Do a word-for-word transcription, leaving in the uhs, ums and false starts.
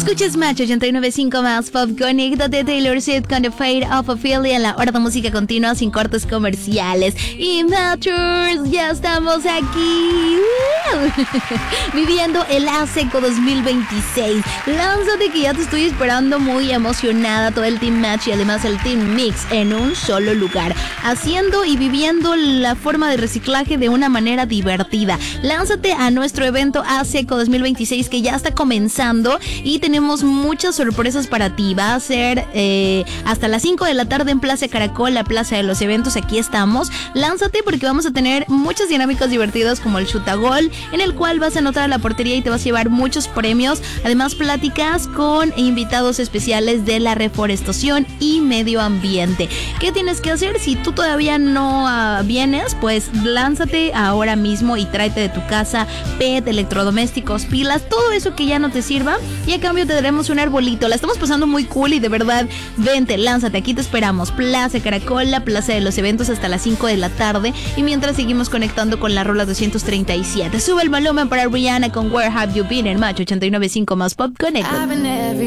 Escuchas Match ochenta y nueve punto cinco más Pop. Conéctate, Taylor Swift con The Fate of Ophelia en la hora de música continua sin cortes comerciales. Y Matchers, ya estamos aquí. Viviendo el ASECO dos mil veintiséis. Lánzate que ya te estoy esperando muy emocionada. Todo el Team Match y además el Team Mix en un solo lugar, haciendo y viviendo la forma de reciclaje de una manera divertida. Lánzate a nuestro evento ASECO dos mil veintiséis que ya está comenzando y tenemos muchas sorpresas para ti. Va a ser eh, hasta las cinco de la tarde en Plaza Caracol, la plaza de los eventos. Aquí estamos. Lánzate porque vamos a tener muchas dinámicas divertidas como el shoot a gol, en el cual vas a anotar a la portería y te vas a llevar muchos premios. Además, pláticas con invitados especiales de la reforestación y medio ambiente. ¿Qué tienes que hacer? Si tú todavía no uh, vienes, pues lánzate ahora mismo y tráete de tu casa P E T, electrodomésticos, pilas, todo eso que ya no te sirva, y a cambio te daremos un arbolito. La estamos pasando muy cool y de verdad, vente, lánzate, aquí te esperamos. Plaza Caracol, la plaza de los eventos, hasta las cinco de la tarde. Y mientras seguimos conectando con la rola doscientos treinta y siete, sube el volumen para Rihanna con Where Have You Been en Match ochenta y nueve punto cinco más Pop. Connect.